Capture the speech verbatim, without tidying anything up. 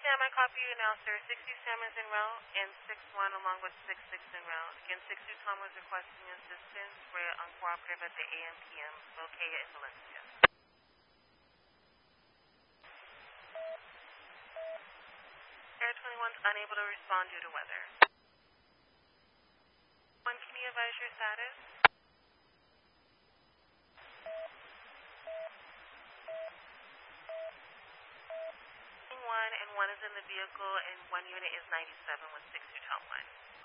Sam, I copy you now, sir. sixty Sam is en route and six one along with six six en route. Again, six two Tom was requesting assistance for uncooperative at the A M P M located in Valencia. Air twenty-one is unable to respond due to weather. One, can you advise your status? One and one is in the vehicle and one unit is ninety-seven with six two Tom one.